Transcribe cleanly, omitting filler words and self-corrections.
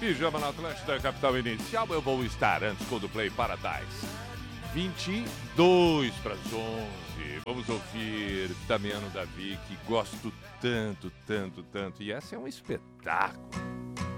Pijama na Atlântida, capital inicial. Eu vou estar antes Coldplay Paradise. 22 para as 11. Vamos ouvir Damiano Davi, que gosto tanto, tanto, tanto. E essa é um espetáculo.